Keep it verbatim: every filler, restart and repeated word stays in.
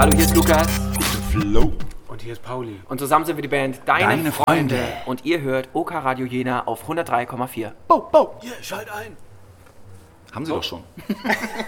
Hallo, hier ist Lukas. Flo. Und hier ist Pauli. Und zusammen sind wir die Band Deine, Deine Freunde. Freunde. Und ihr hört OK Radio Jena auf hundertdrei Komma vier. Bo, bo, hier, schalt ein. Haben sie doch schon.